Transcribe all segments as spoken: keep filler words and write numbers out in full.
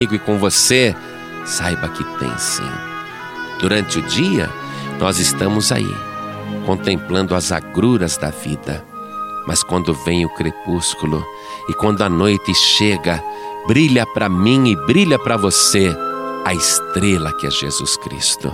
e com você, saiba que tem sim. Durante o dia, nós estamos aí, contemplando as agruras da vida. Mas quando vem o crepúsculo e quando a noite chega, brilha para mim e brilha para você a estrela que é Jesus Cristo.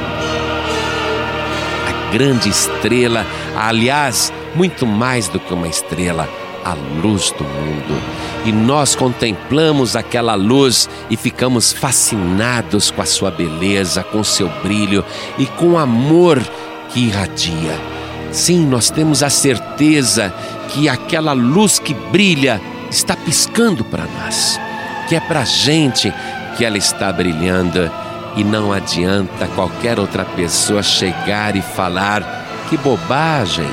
A grande estrela, aliás, muito mais do que uma estrela, a luz do mundo. E nós contemplamos aquela luz e ficamos fascinados com a sua beleza, com o seu brilho e com o amor que irradia. Sim, nós temos a certeza que aquela luz que brilha está piscando para nós, que é para a gente que ela está brilhando, e não adianta qualquer outra pessoa chegar e falar: que bobagem,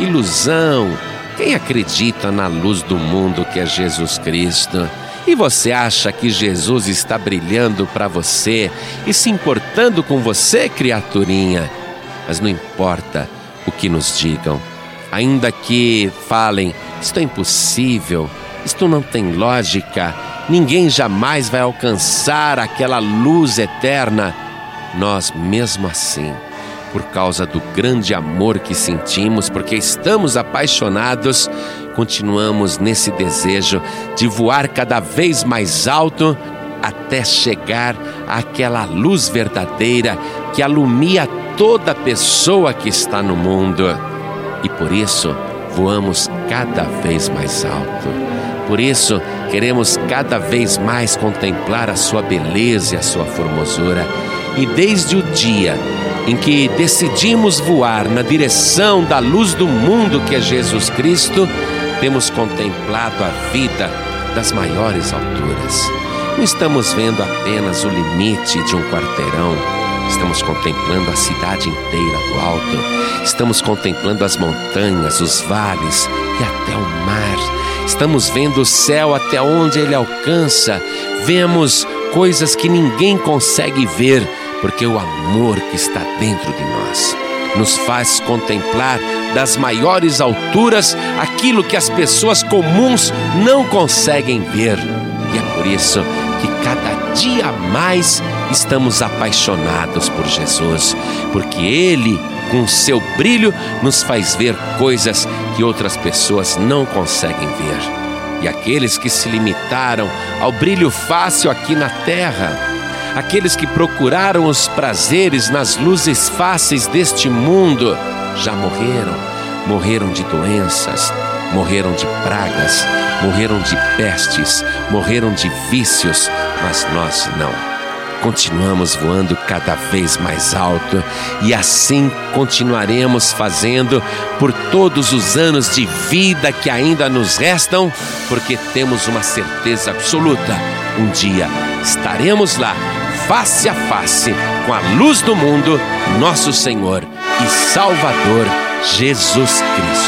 ilusão, quem acredita na luz do mundo que é Jesus Cristo? E você acha que Jesus está brilhando para você e se importando com você, criaturinha? Mas não importa o que nos digam, ainda que falem: isto é impossível, isto não tem lógica, ninguém jamais vai alcançar aquela luz eterna. Nós, mesmo assim, por causa do grande amor que sentimos, porque estamos apaixonados, continuamos nesse desejo de voar cada vez mais alto até chegar àquela luz verdadeira que alumia toda pessoa que está no mundo. E por isso voamos cada vez mais alto. Por isso queremos cada vez mais contemplar a sua beleza e a sua formosura. E desde o dia em que decidimos voar na direção da luz do mundo que é Jesus Cristo, temos contemplado a vida das maiores alturas. Não estamos vendo apenas o limite de um quarteirão, estamos contemplando a cidade inteira do alto, estamos contemplando as montanhas, os vales e até o mar. Estamos vendo o céu até onde ele alcança, vemos coisas que ninguém consegue ver, porque o amor que está dentro de nós nos faz contemplar das maiores alturas aquilo que as pessoas comuns não conseguem ver. E é por isso que cada dia mais estamos apaixonados por Jesus, porque Ele, com seu brilho, nos faz ver coisas que outras pessoas não conseguem ver. E aqueles que se limitaram ao brilho fácil aqui na terra, aqueles que procuraram os prazeres nas luzes fáceis deste mundo, já morreram, morreram de doenças, morreram de pragas, morreram de pestes, morreram de vícios, mas nós não. Continuamos voando cada vez mais alto e assim continuaremos fazendo por todos os anos de vida que ainda nos restam, porque temos uma certeza absoluta: um dia estaremos lá, face a face, com a luz do mundo, nosso Senhor e Salvador Jesus Cristo.